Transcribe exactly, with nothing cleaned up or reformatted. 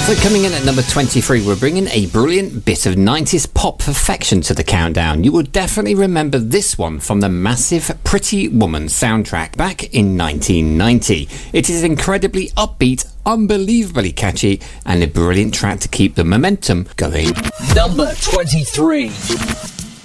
So coming in at number twenty-three, we're bringing a brilliant bit of nineties pop perfection to the countdown. You will definitely remember this one from the massive Pretty Woman soundtrack back in nineteen ninety. It is incredibly upbeat, unbelievably catchy, and a brilliant track to keep the momentum going. Number twenty-three.